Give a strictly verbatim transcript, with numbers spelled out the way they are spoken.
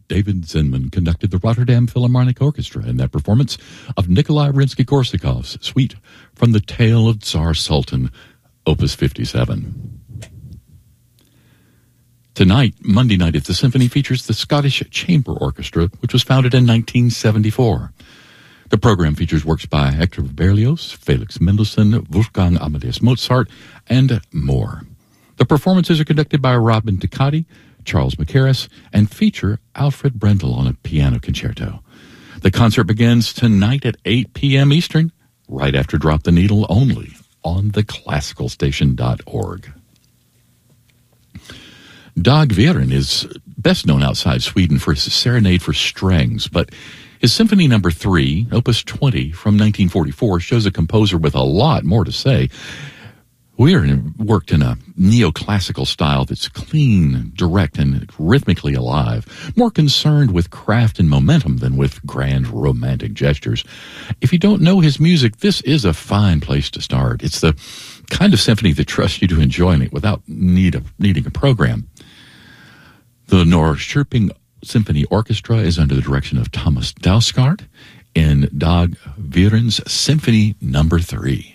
David Zinman conducted the Rotterdam Philharmonic Orchestra in that performance of Nikolai Rimsky-Korsakov's Suite from the Tale of Tsar Sultan, Opus fifty-seven. Tonight, Monday night at the Symphony, features the Scottish Chamber Orchestra, which was founded in nineteen seventy-four. The program features works by Hector Berlioz, Felix Mendelssohn, Wolfgang Amadeus Mozart, and more. The performances are conducted by Robin Ducati, Charles Mackerras, and feature Alfred Brendel on a piano concerto. The concert begins tonight at eight p.m. Eastern, right after Drop the Needle, only on the classical station dot org. Dag Viren is best known outside Sweden for his Serenade for Strings, but his Symphony Number three, Opus twenty, from nineteen forty-four, shows a composer with a lot more to say. Viren worked in a neoclassical style that's clean, direct, and rhythmically alive, more concerned with craft and momentum than with grand romantic gestures. If you don't know his music, this is a fine place to start. It's the kind of symphony that trusts you to enjoy it without need of needing a program. The Norrköping Symphony Orchestra is under the direction of Thomas Dausgaard in Dag Viren's Symphony Number three.